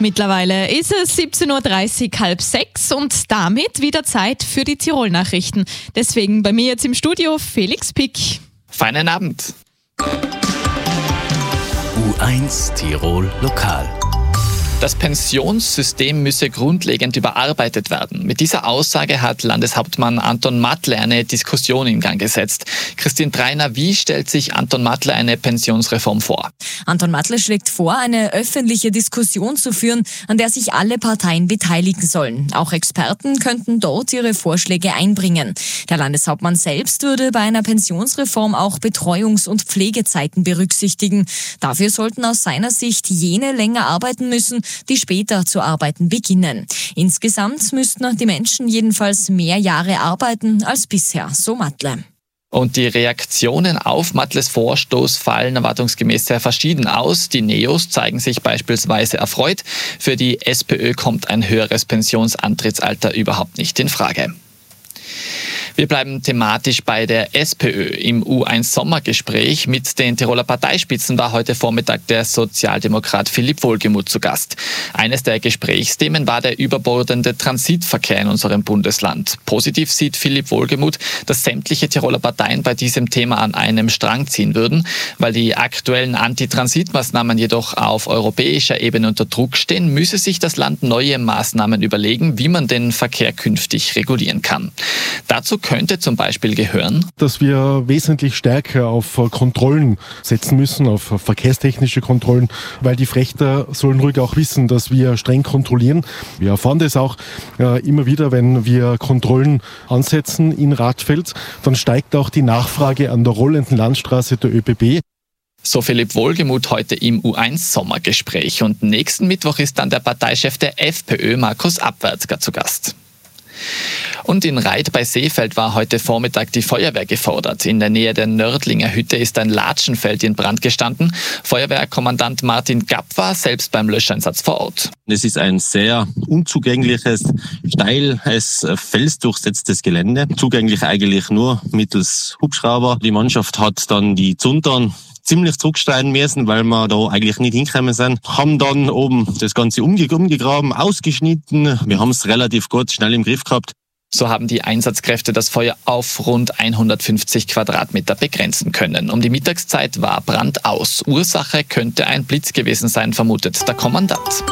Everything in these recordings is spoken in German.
Mittlerweile ist es 17.30 Uhr, halb sechs und damit wieder Zeit für die Tirol-Nachrichten. Deswegen bei mir jetzt im Studio Felix Pick. Feinen Abend. U1 Tirol Lokal. Das Pensionssystem müsse grundlegend überarbeitet werden. Mit dieser Aussage hat Landeshauptmann Anton Mattler eine Diskussion in Gang gesetzt. Christine Breiner, wie stellt sich Anton Mattler eine Pensionsreform vor? Anton Mattler schlägt vor, eine öffentliche Diskussion zu führen, an der sich alle Parteien beteiligen sollen. Auch Experten könnten dort ihre Vorschläge einbringen. Der Landeshauptmann selbst würde bei einer Pensionsreform auch Betreuungs- und Pflegezeiten berücksichtigen. Dafür sollten aus seiner Sicht jene länger arbeiten müssen, die später zu arbeiten beginnen. Insgesamt müssten die Menschen jedenfalls mehr Jahre arbeiten als bisher, so Mattler. Und die Reaktionen auf Mattlers Vorstoß fallen erwartungsgemäß sehr verschieden aus. Die Neos zeigen sich beispielsweise erfreut. Für die SPÖ kommt ein höheres Pensionsantrittsalter überhaupt nicht in Frage. Wir bleiben thematisch bei der SPÖ. Im U1-Sommergespräch mit den Tiroler Parteispitzen war heute Vormittag der Sozialdemokrat Philipp Wohlgemuth zu Gast. Eines der Gesprächsthemen war der überbordende Transitverkehr in unserem Bundesland. Positiv sieht Philipp Wohlgemuth, dass sämtliche Tiroler Parteien bei diesem Thema an einem Strang ziehen würden. Weil die aktuellen Antitransitmaßnahmen jedoch auf europäischer Ebene unter Druck stehen, müsse sich das Land neue Maßnahmen überlegen, wie man den Verkehr künftig regulieren kann. Dazu könnte zum Beispiel gehören, dass wir wesentlich stärker auf Kontrollen setzen müssen, auf verkehrstechnische Kontrollen, weil die Frächter sollen ruhig auch wissen, dass wir streng kontrollieren. Wir erfahren das auch immer wieder, wenn wir Kontrollen ansetzen in Radfeld, dann steigt auch die Nachfrage an der rollenden Landstraße der ÖBB. So Philipp Wohlgemuth heute im U1-Sommergespräch. Und nächsten Mittwoch ist dann der Parteichef der FPÖ, Markus Abwärtsger, zu Gast. Und in Reit bei Seefeld war heute Vormittag die Feuerwehr gefordert. In der Nähe der Nördlinger Hütte ist ein Latschenfeld in Brand gestanden. Feuerwehrkommandant Martin Gapp war selbst beim Löscheinsatz vor Ort. Es ist ein sehr unzugängliches, steiles, felsdurchsetztes Gelände. Zugänglich eigentlich nur mittels Hubschrauber. Die Mannschaft hat dann die Zuntern ziemlich zurücksteigen müssen, weil wir da eigentlich nicht hingekommen sind. Haben dann oben das Ganze umgegraben, ausgeschnitten. Wir haben es relativ gut schnell im Griff gehabt. So haben die Einsatzkräfte das Feuer auf rund 150 Quadratmeter begrenzen können. Um die Mittagszeit war Brand aus. Ursache könnte ein Blitz gewesen sein, vermutet der Kommandant.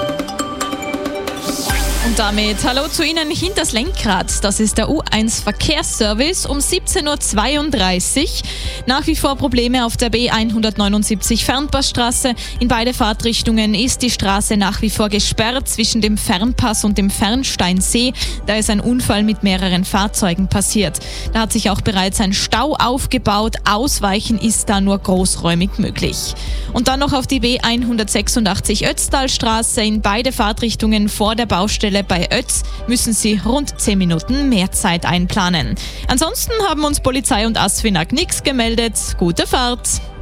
Und damit hallo zu Ihnen hinters Lenkrad. Das ist der U1 Verkehrsservice um 17.32 Uhr. Nach wie vor Probleme auf der B179 Fernpassstraße. In beide Fahrtrichtungen ist die Straße nach wie vor gesperrt zwischen dem Fernpass und dem Fernsteinsee. Da ist ein Unfall mit mehreren Fahrzeugen passiert. Da hat sich auch bereits ein Stau aufgebaut. Ausweichen ist da nur großräumig möglich. Und dann noch auf die B186 Ötztalstraße. In beide Fahrtrichtungen vor der Baustelle bei Ötz müssen Sie rund 10 Minuten mehr Zeit einplanen. Ansonsten haben uns Polizei und ASFINAG nichts gemeldet. Gute Fahrt!